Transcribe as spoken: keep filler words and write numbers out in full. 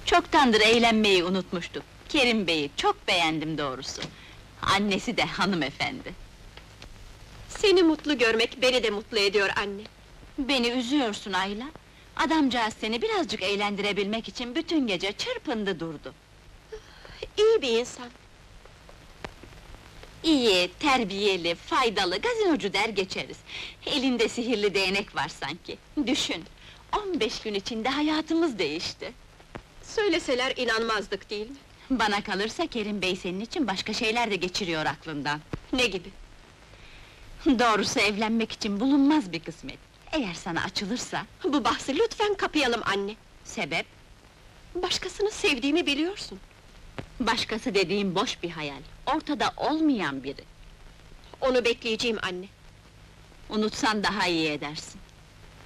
Çoktandır eğlenmeyi unutmuştuk. Kerim Bey'i çok beğendim doğrusu. Annesi de hanımefendi. Seni mutlu görmek beni de mutlu ediyor anne. Beni üzüyorsun Ayla. Adamcağız seni birazcık eğlendirebilmek için bütün gece çırpındı durdu. İyi bir insan. İyi, terbiyeli, faydalı, gazinocu der geçeriz. Elinde sihirli değnek var sanki. Düşün, on beş gün içinde hayatımız değişti. Söyleseler inanmazdık değil mi? Bana kalırsa Kerim Bey senin için başka şeyler de geçiriyor aklından. Ne gibi? Doğrusu evlenmek için bulunmaz bir kısmet. Eğer sana açılırsa... Bu bahsi lütfen kapayalım anne. Sebep? Başkasını sevdiğimi biliyorsun. Başkası dediğim boş bir hayal. Ortada olmayan biri. Onu bekleyeceğim anne. Unutsan daha iyi edersin.